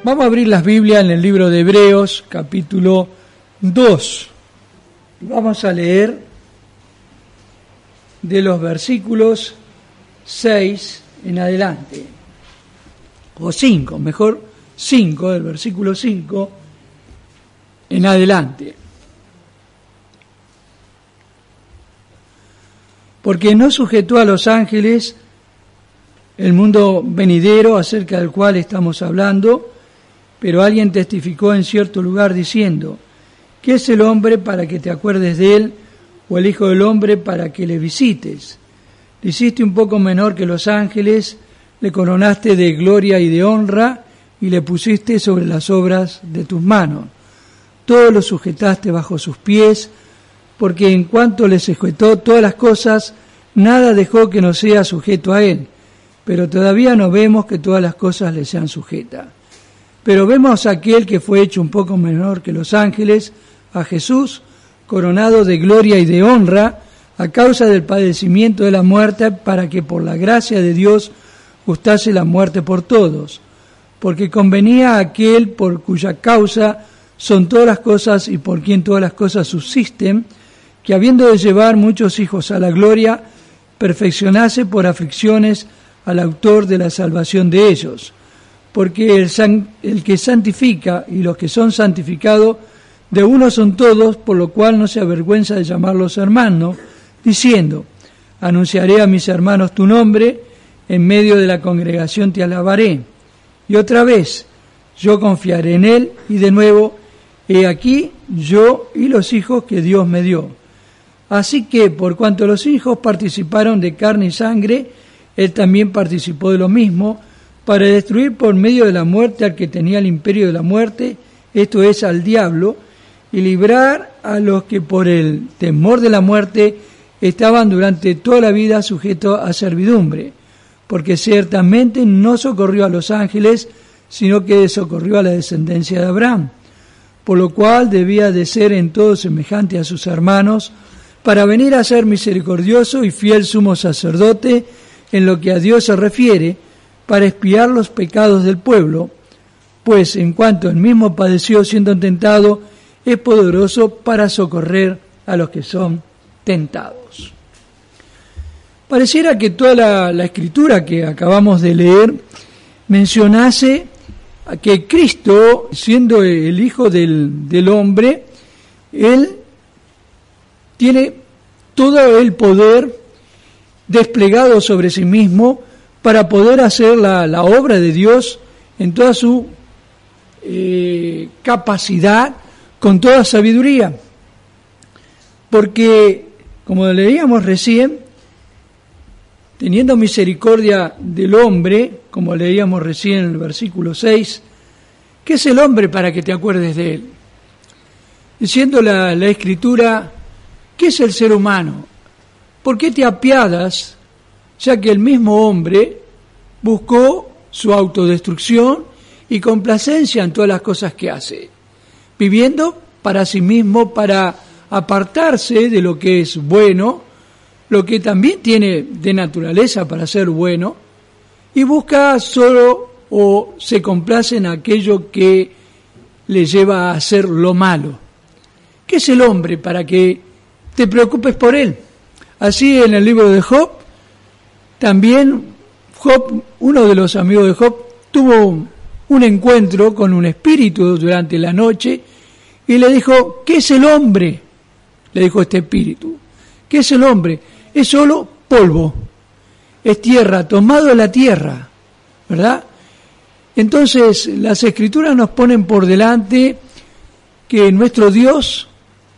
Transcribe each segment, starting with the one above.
Vamos a abrir las Biblias en el libro de Hebreos, capítulo 2. Vamos a leer de los versículos 6 en adelante, o 5, mejor 5, del versículo 5 en adelante. Porque no sujetó a los ángeles el mundo venidero acerca del cual estamos hablando, pero alguien testificó en cierto lugar diciendo: ¿qué es el hombre para que te acuerdes de él, o el hijo del hombre para que le visites? Le hiciste un poco menor que los ángeles, le coronaste de gloria y de honra, y le pusiste sobre las obras de tus manos. Todo lo sujetaste bajo sus pies, porque en cuanto le sujetó todas las cosas, nada dejó que no sea sujeto a él. Pero todavía no vemos que todas las cosas le sean sujetas. Pero vemos a aquel que fue hecho un poco menor que los ángeles, a Jesús, coronado de gloria y de honra, a causa del padecimiento de la muerte, para que por la gracia de Dios gustase la muerte por todos. Porque convenía a aquel por cuya causa son todas las cosas y por quien todas las cosas subsisten, que habiendo de llevar muchos hijos a la gloria, perfeccionase por aflicciones al autor de la salvación de ellos. Porque el que santifica y los que son santificados, de uno son todos, por lo cual no se avergüenza de llamarlos hermanos, diciendo: anunciaré a mis hermanos tu nombre, en medio de la congregación te alabaré. Y otra vez, yo confiaré en él, y de nuevo, he aquí yo y los hijos que Dios me dio. Así que, por cuanto los hijos participaron de carne y sangre, él también participó de lo mismo, para destruir por medio de la muerte al que tenía el imperio de la muerte, esto es, al diablo, y librar a los que por el temor de la muerte estaban durante toda la vida sujetos a servidumbre, porque ciertamente no socorrió a los ángeles, sino que socorrió a la descendencia de Abraham, por lo cual debía de ser en todo semejante a sus hermanos, para venir a ser misericordioso y fiel sumo sacerdote en lo que a Dios se refiere, para expiar los pecados del pueblo, pues en cuanto él mismo padeció siendo tentado, es poderoso para socorrer a los que son tentados. Pareciera que toda la escritura que acabamos de leer mencionase que Cristo, siendo el Hijo del hombre, él tiene todo el poder desplegado sobre sí mismo para poder hacer la obra de Dios en toda su capacidad, con toda sabiduría. Porque, como leíamos recién, teniendo misericordia del hombre, como leíamos recién en el versículo 6, ¿qué es el hombre para que te acuerdes de él? Diciendo la Escritura, ¿qué es el ser humano? ¿Por qué te apiadas, ya que el mismo hombre buscó su autodestrucción y complacencia en todas las cosas que hace, viviendo para sí mismo, para apartarse de lo que es bueno, lo que también tiene de naturaleza para ser bueno, y busca solo o se complace en aquello que le lleva a hacer lo malo? ¿Qué es el hombre para que te preocupes por él? Así en el libro de Job, también Job, uno de los amigos de Job, tuvo un encuentro con un espíritu durante la noche y le dijo: ¿qué es el hombre? Le dijo este espíritu: ¿qué es el hombre? Es solo polvo, es tierra, tomado de la tierra, ¿verdad? Entonces las Escrituras nos ponen por delante que nuestro Dios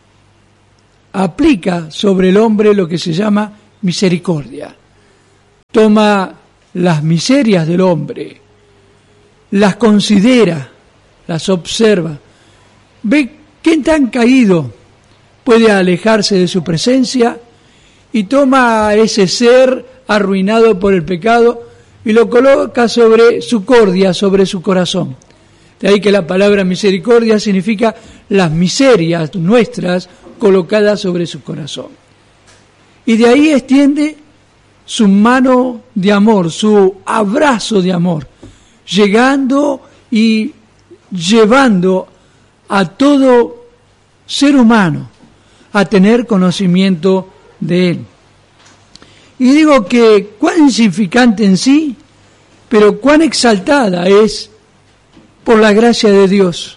aplica sobre el hombre lo que se llama misericordia. Toma las miserias del hombre, las considera, las observa, ve qué tan caído puede alejarse de su presencia y toma a ese ser arruinado por el pecado y lo coloca sobre su cordia, sobre su corazón. De ahí que la palabra misericordia significa las miserias nuestras colocadas sobre su corazón. Y de ahí extiende su mano de amor, su abrazo de amor, llegando y llevando a todo ser humano a tener conocimiento de Él. Y digo que cuán insignificante en sí, pero cuán exaltada es por la gracia de Dios.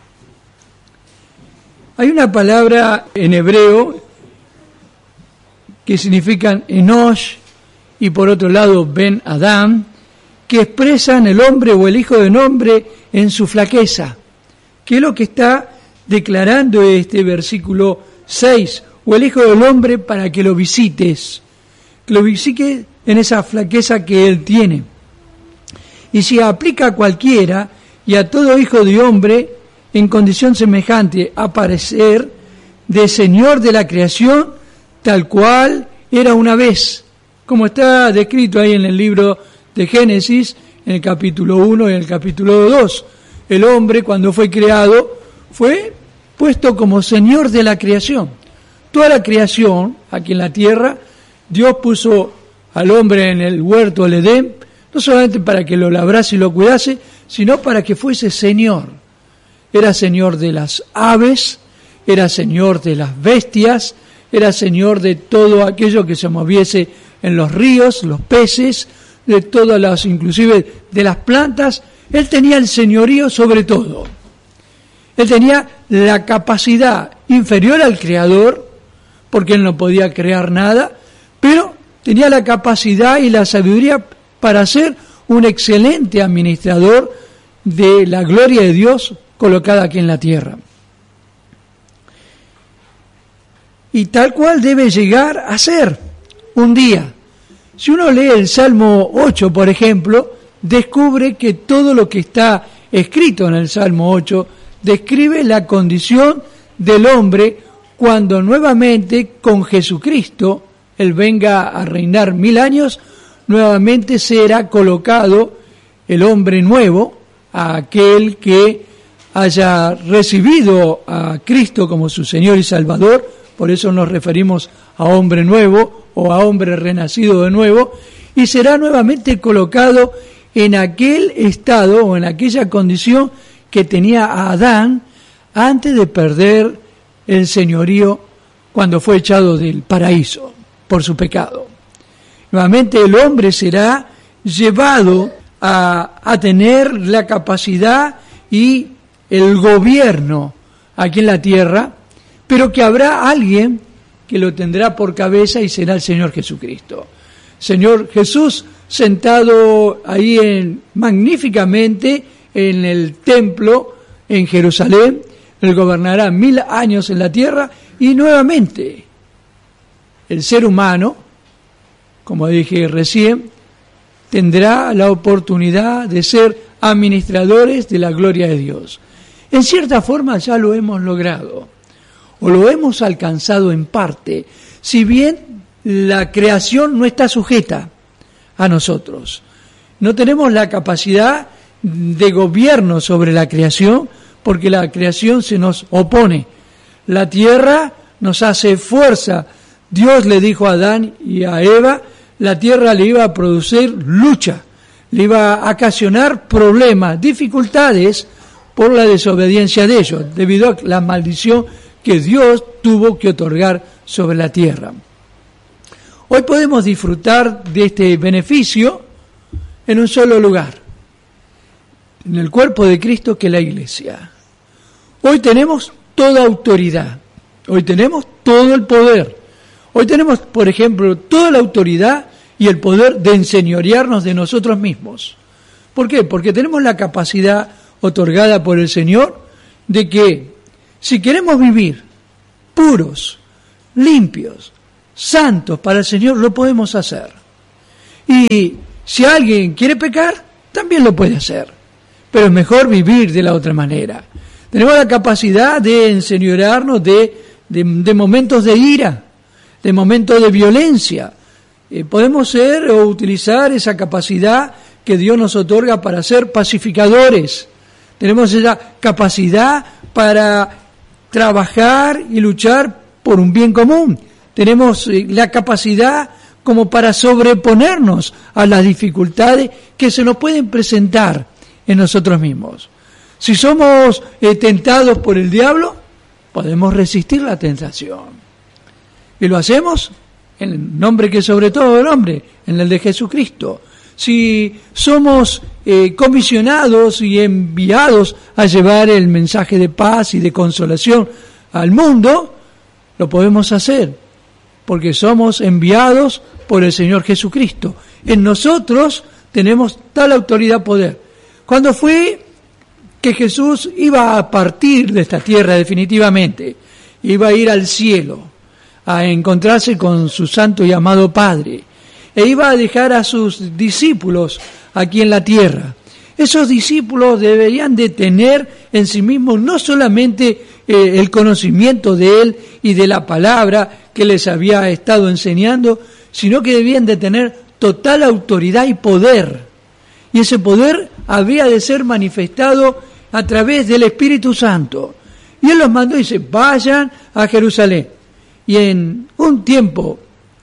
Hay una palabra en hebreo que significan Enosh y por otro lado Ben Adam, que expresan el hombre o el hijo del hombre en su flaqueza, que es lo que está declarando este versículo 6, o el hijo del hombre para que lo visites, que lo visites en esa flaqueza que él tiene. Y si aplica a cualquiera y a todo hijo de hombre en condición semejante a parecer de Señor de la creación, tal cual era una vez, como está descrito ahí en el libro de Génesis, en el capítulo 1 y en el capítulo 2. El hombre, cuando fue creado, fue puesto como Señor de la creación. Toda la creación, aquí en la tierra, Dios puso al hombre en el huerto del Edén, no solamente para que lo labrase y lo cuidase, sino para que fuese Señor. Era Señor de las aves, era Señor de las bestias, era Señor de todo aquello que se moviese en los ríos, los peces, de todas las, inclusive de las plantas. Él tenía el señorío sobre todo. Él tenía la capacidad inferior al Creador, porque él no podía crear nada, pero tenía la capacidad y la sabiduría para ser un excelente administrador de la gloria de Dios colocada aquí en la tierra. Y tal cual debe llegar a ser un día. Si uno lee el Salmo 8, por ejemplo, descubre que todo lo que está escrito en el Salmo 8 describe la condición del hombre cuando nuevamente con Jesucristo, Él venga a reinar 1000 años, nuevamente será colocado el hombre nuevo, a aquel que haya recibido a Cristo como su Señor y Salvador. Por eso nos referimos a hombre nuevo o a hombre renacido de nuevo, y será nuevamente colocado en aquel estado o en aquella condición que tenía a Adán antes de perder el señorío cuando fue echado del paraíso por su pecado. Nuevamente el hombre será llevado a tener la capacidad y el gobierno aquí en la tierra, pero que habrá alguien que lo tendrá por cabeza y será el Señor Jesucristo. Señor Jesús sentado ahí magníficamente en el templo en Jerusalén, Él gobernará 1000 años en la tierra y nuevamente el ser humano, como dije recién, tendrá la oportunidad de ser administradores de la gloria de Dios. En cierta forma ya lo hemos logrado, o lo hemos alcanzado en parte, si bien la creación no está sujeta a nosotros. No tenemos la capacidad de gobierno sobre la creación, porque la creación se nos opone. La tierra nos hace fuerza. Dios le dijo a Adán y a Eva, la tierra le iba a producir lucha, le iba a ocasionar problemas, dificultades por la desobediencia de ellos, debido a la maldición que Dios tuvo que otorgar sobre la tierra. Hoy podemos disfrutar de este beneficio en un solo lugar, en el cuerpo de Cristo, que es la Iglesia. Hoy tenemos toda autoridad, hoy tenemos todo el poder, hoy tenemos, por ejemplo, toda la autoridad y el poder de enseñorearnos de nosotros mismos. ¿Por qué? Porque tenemos la capacidad otorgada por el Señor de que si queremos vivir puros, limpios, santos para el Señor, lo podemos hacer. Y si alguien quiere pecar, también lo puede hacer. Pero es mejor vivir de la otra manera. Tenemos la capacidad de enseñorearnos de momentos de ira, de momentos de violencia. Podemos ser o utilizar esa capacidad que Dios nos otorga para ser pacificadores. Tenemos esa capacidad para trabajar y luchar por un bien común. Tenemos la capacidad como para sobreponernos a las dificultades que se nos pueden presentar en nosotros mismos. Si somos tentados por el diablo, podemos resistir la tentación. Y lo hacemos en el nombre que es sobre todo el nombre, en el de Jesucristo. Si somos comisionados y enviados a llevar el mensaje de paz y de consolación al mundo, lo podemos hacer, porque somos enviados por el Señor Jesucristo. En nosotros tenemos tal autoridad, poder. Cuando fue que Jesús iba a partir de esta tierra definitivamente, iba a ir al cielo, a encontrarse con su santo y amado Padre, e iba a dejar a sus discípulos aquí en la tierra. Esos discípulos deberían de tener en sí mismos no solamente el conocimiento de Él y de la palabra que les había estado enseñando, sino que debían de tener total autoridad y poder. Y ese poder había de ser manifestado a través del Espíritu Santo. Y Él los mandó y dice, vayan a Jerusalén. Y en un tiempo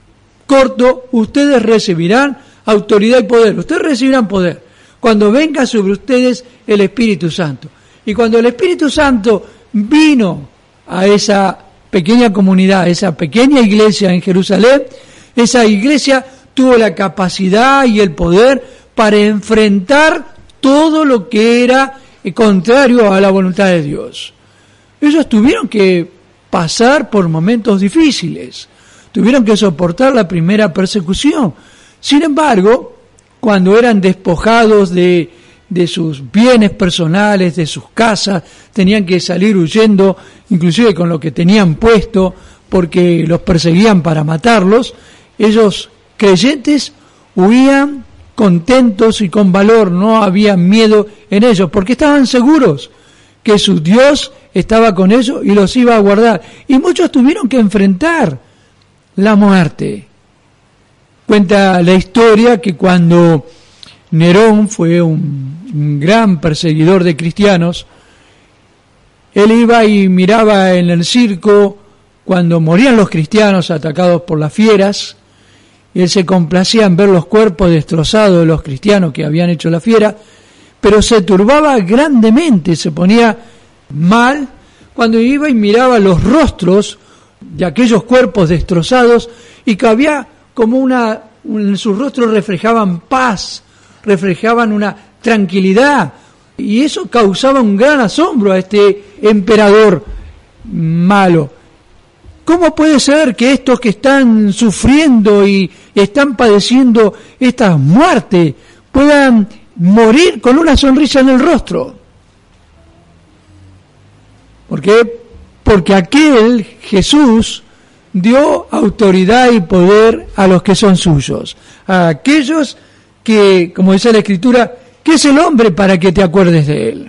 corto, ustedes recibirán autoridad y poder. Ustedes recibirán poder cuando venga sobre ustedes el Espíritu Santo. Y cuando el Espíritu Santo vino a esa pequeña comunidad, a esa pequeña iglesia en Jerusalén, esa iglesia tuvo la capacidad y el poder para enfrentar todo lo que era contrario a la voluntad de Dios. Ellos tuvieron que pasar por momentos difíciles, tuvieron que soportar la primera persecución. Sin embargo, cuando eran despojados de sus bienes personales, de sus casas, tenían que salir huyendo, inclusive con lo que tenían puesto, porque los perseguían para matarlos, ellos creyentes huían contentos y con valor, no había miedo en ellos, porque estaban seguros que su Dios estaba con ellos y los iba a guardar. Y muchos tuvieron que enfrentar la muerte. Cuenta la historia que cuando Nerón fue un gran perseguidor de cristianos, él iba y miraba en el circo cuando morían los cristianos atacados por las fieras, y él se complacía en ver los cuerpos destrozados de los cristianos que habían hecho la fiera, pero se turbaba grandemente, se ponía mal cuando iba y miraba los rostros de aquellos cuerpos destrozados y que había como en sus rostros reflejaban paz, reflejaban una tranquilidad, y eso causaba un gran asombro a este emperador malo. ¿Cómo puede ser que estos que están sufriendo y están padeciendo esta muerte puedan morir con una sonrisa en el rostro? ¿Por qué? Porque aquel Jesús dio autoridad y poder a los que son suyos, a aquellos que, como dice la Escritura, ¿qué es el hombre para que te acuerdes de él?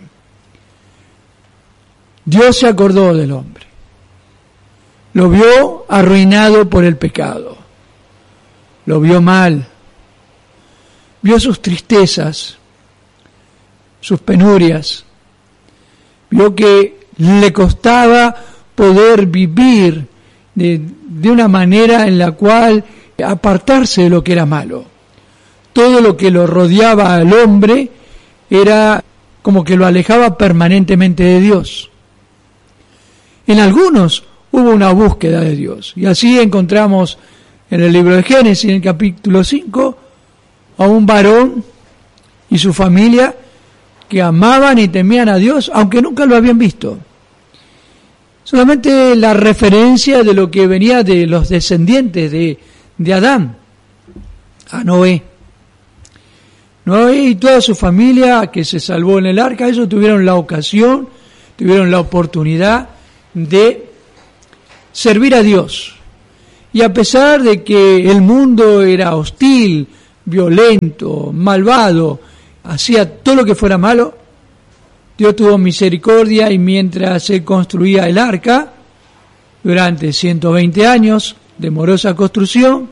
Dios se acordó del hombre, lo vio arruinado por el pecado, lo vio mal, vio sus tristezas, sus penurias, vio que le costaba poder vivir de una manera en la cual apartarse de lo que era malo. Todo lo que lo rodeaba al hombre era como que lo alejaba permanentemente de Dios. En algunos hubo una búsqueda de Dios, y así encontramos en el libro de Génesis, en el capítulo 5, a un varón y su familia que amaban y temían a Dios, aunque nunca lo habían visto. Solamente la referencia de lo que venía de los descendientes de Adán, a Noé. Noé y toda su familia que se salvó en el arca, ellos tuvieron la ocasión, tuvieron la oportunidad de servir a Dios. Y a pesar de que el mundo era hostil, violento, malvado, hacía todo lo que fuera malo, Dios tuvo misericordia, y mientras se construía el arca, durante 120 años, demoró esa construcción,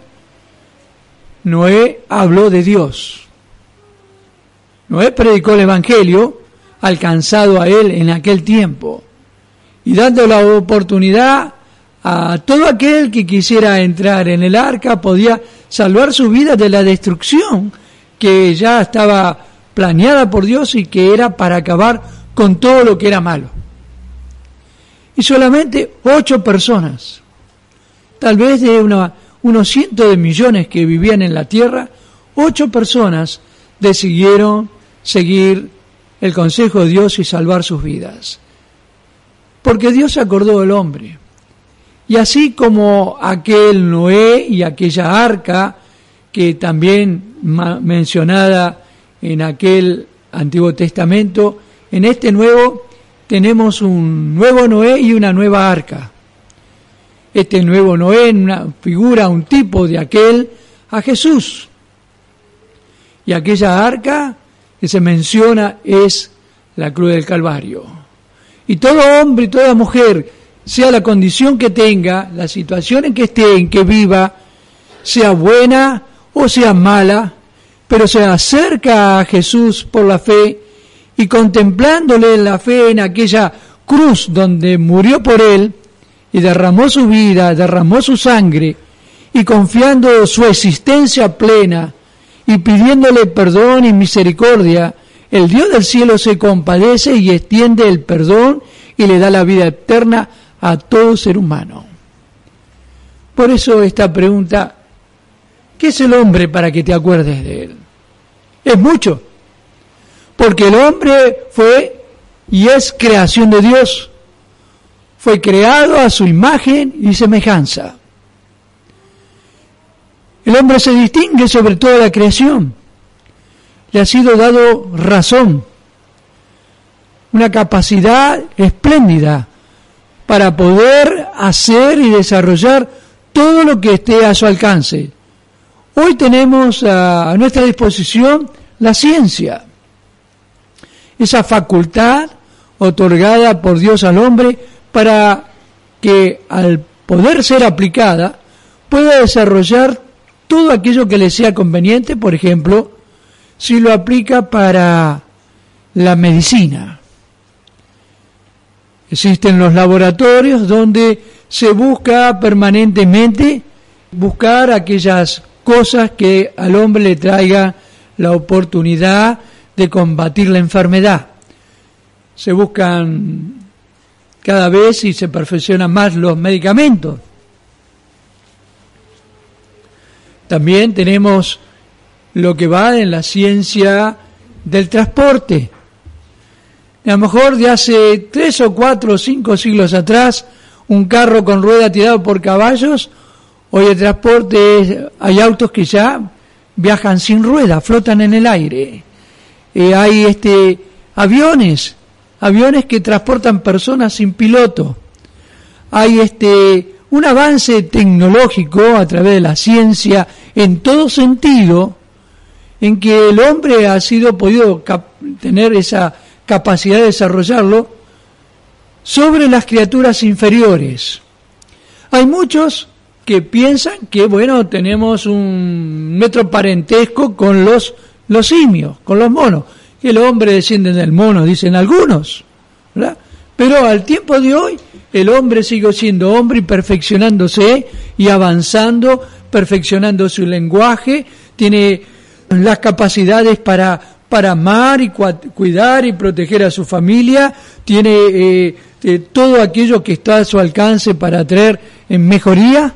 Noé habló de Dios. Noé predicó el Evangelio, alcanzado a él en aquel tiempo, y dando la oportunidad a todo aquel que quisiera entrar en el arca, podía salvar su vida de la destrucción que ya estaba planeada por Dios y que era para acabar con todo lo que era malo. Y solamente 8 personas, tal vez de unos cientos de millones que vivían en la tierra, 8 personas decidieron seguir el consejo de Dios y salvar sus vidas. Porque Dios se acordó del hombre. Y así como aquel Noé y aquella arca, que también mencionada en aquel Antiguo Testamento, en este nuevo tenemos un nuevo Noé y una nueva arca. Este nuevo Noé una figura, un tipo de aquel a Jesús. Y aquella arca que se menciona es la cruz del Calvario. Y todo hombre y toda mujer, sea la condición que tenga, la situación en que esté, en que viva, sea buena o sea mala, pero se acerca a Jesús por la fe y contemplándole la fe en aquella cruz donde murió por él y derramó su vida, derramó su sangre, y confiando su existencia plena y pidiéndole perdón y misericordia, el Dios del cielo se compadece y extiende el perdón y le da la vida eterna a todo ser humano. Por eso esta pregunta, ¿qué es el hombre para que te acuerdes de él? Es mucho, porque el hombre fue y es creación de Dios, fue creado a su imagen y semejanza. El hombre se distingue sobre toda la creación, le ha sido dado razón, una capacidad espléndida para poder hacer y desarrollar todo lo que esté a su alcance. Hoy tenemos a nuestra disposición la ciencia, esa facultad otorgada por Dios al hombre para que al poder ser aplicada pueda desarrollar todo aquello que le sea conveniente. Por ejemplo, si lo aplica para la medicina. Existen los laboratorios donde se busca permanentemente buscar aquellas cosas que al hombre le traigan la oportunidad de combatir la enfermedad. Se buscan cada vez y se perfeccionan más los medicamentos. También tenemos lo que va en la ciencia del transporte. A lo mejor de hace 3 o 4 o 5 siglos atrás, un carro con rueda tirado por caballos, hoy el transporte hay autos que ya viajan sin rueda, flotan en el aire. Hay aviones que transportan personas sin piloto. Hay un avance tecnológico a través de la ciencia en todo sentido, en que el hombre ha podido tener esa capacidad de desarrollarlo sobre las criaturas inferiores. Hay muchos que piensan que, tenemos nuestro parentesco con los simios, con los monos, que el hombre desciende del mono, dicen algunos, ¿verdad? Pero al tiempo de hoy, el hombre sigue siendo hombre y perfeccionándose y avanzando, perfeccionando su lenguaje, tiene las capacidades para amar y cuidar y proteger a su familia, tiene todo aquello que está a su alcance para traer en mejoría,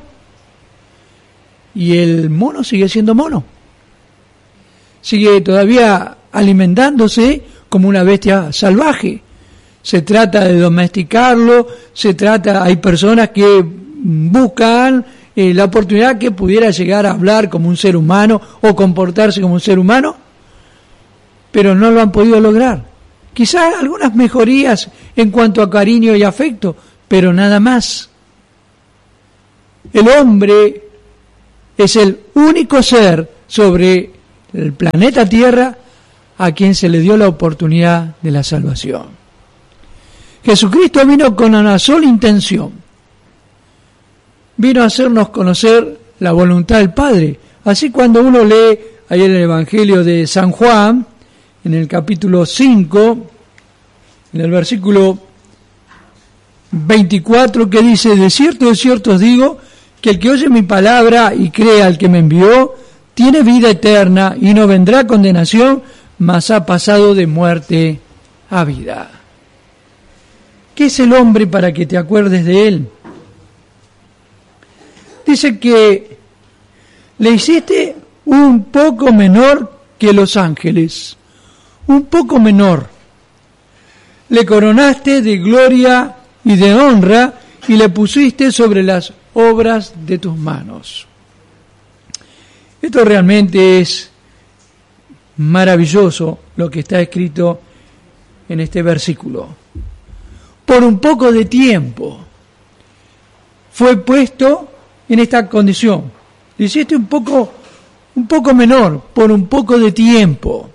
y el mono sigue siendo mono, sigue todavía alimentándose como una bestia salvaje. Se trata de domesticarlo, hay personas que buscan la oportunidad que pudiera llegar a hablar como un ser humano o comportarse como un ser humano, pero no lo han podido lograr. Quizás algunas mejorías en cuanto a cariño y afecto, pero nada más. El hombre es el único ser sobre el planeta Tierra a quien se le dio la oportunidad de la salvación. Jesucristo vino con una sola intención. Vino a hacernos conocer la voluntad del Padre. Así cuando uno lee ahí en el Evangelio de San Juan, en el capítulo 5, en el versículo 24, que dice: de cierto os digo, que el que oye mi palabra y crea al que me envió, tiene vida eterna y no vendrá condenación, mas ha pasado de muerte a vida. ¿Qué es el hombre para que te acuerdes de él? Dice que le hiciste un poco menor que los ángeles, un poco menor. Le coronaste de gloria y de honra y le pusiste sobre las obras de tus manos. Esto realmente es maravilloso lo que está escrito en este versículo. Por un poco de tiempo fue puesto en esta condición. Le hiciste un poco menor, por un poco de tiempo.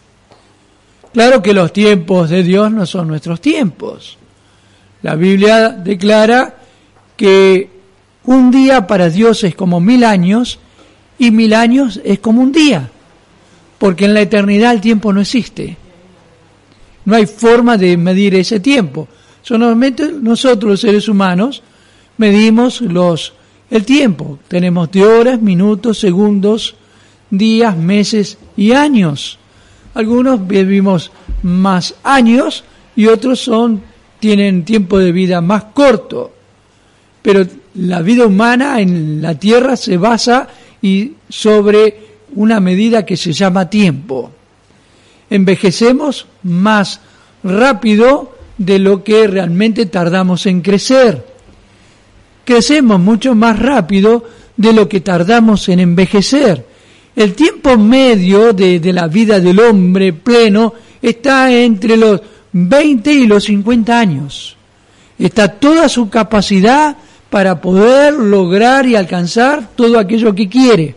Claro que los tiempos de Dios no son nuestros tiempos. La Biblia declara que un día para Dios es como 1000 años y 1000 años es como un día, porque en la eternidad el tiempo no existe. No hay forma de medir ese tiempo. Solamente nosotros, los seres humanos, medimos el tiempo. Tenemos de horas, minutos, segundos, días, meses y años. Algunos vivimos más años y otros tienen tiempo de vida más corto. Pero la vida humana en la tierra se basa sobre una medida que se llama tiempo. Envejecemos más rápido de lo que realmente tardamos en crecer. Crecemos mucho más rápido de lo que tardamos en envejecer. El tiempo medio de la vida del hombre pleno está entre los 20 y los 50 años. Está toda su capacidad para poder lograr y alcanzar todo aquello que quiere.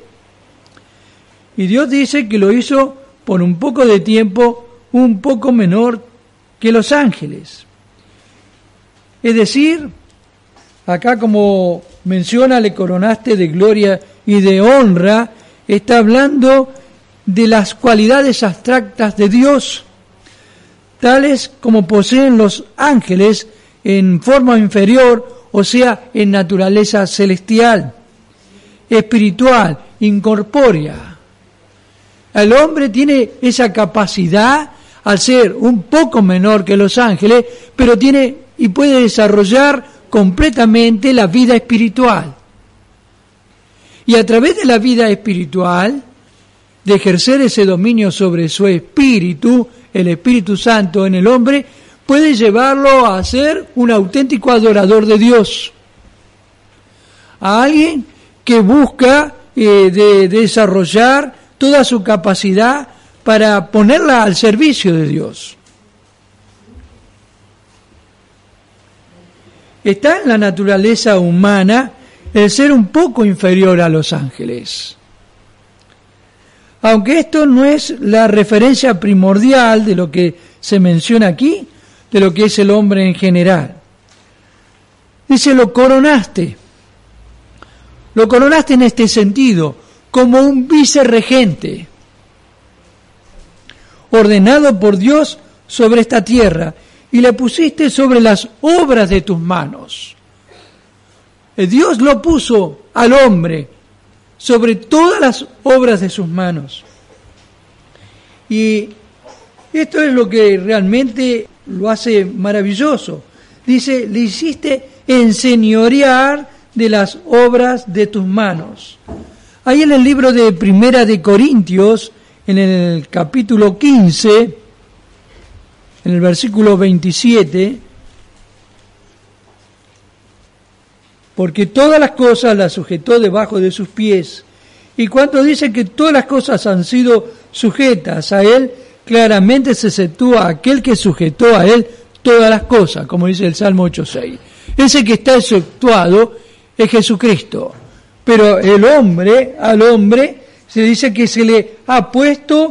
Y Dios dice que lo hizo por un poco de tiempo, un poco menor que los ángeles. Es decir, acá como menciona, le coronaste de gloria y de honra, está hablando de las cualidades abstractas de Dios, tales como poseen los ángeles en forma inferior, o sea, en naturaleza celestial, espiritual, incorpórea. El hombre tiene esa capacidad al ser un poco menor que los ángeles, pero tiene y puede desarrollar completamente la vida espiritual. Y a través de la vida espiritual, de ejercer ese dominio sobre su espíritu, el Espíritu Santo en el hombre, puede llevarlo a ser un auténtico adorador de Dios. A alguien que busca de desarrollar toda su capacidad para ponerla al servicio de Dios. Está en la naturaleza humana el ser un poco inferior a los ángeles. Aunque esto no es la referencia primordial de lo que se menciona aquí, de lo que es el hombre en general. Dice, lo coronaste. Lo coronaste en este sentido, como un vicerregente, ordenado por Dios sobre esta tierra, y le pusiste sobre las obras de tus manos. Dios lo puso al hombre sobre todas las obras de sus manos. Y esto es lo que realmente lo hace maravilloso. Dice, le hiciste enseñorear de las obras de tus manos. Ahí en el libro de Primera de Corintios, en el capítulo 15, en el versículo 27, porque todas las cosas las sujetó debajo de sus pies. Y cuando dice que todas las cosas han sido sujetas a él, claramente se sitúa aquel que sujetó a él todas las cosas, como dice el Salmo 8:6. Ese que está exceptuado es Jesucristo. Pero al hombre se dice que se le ha puesto